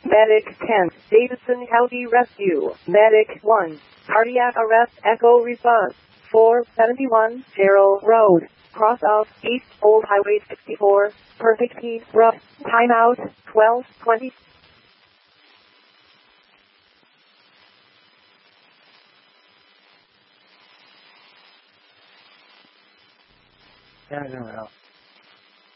Medic 10, Davidson County Rescue. Medic 1, cardiac arrest echo response. 471 Gerald Road, cross of East Old Highway 64, perfect heat, rough, timeout, 12:20. Yeah, I know.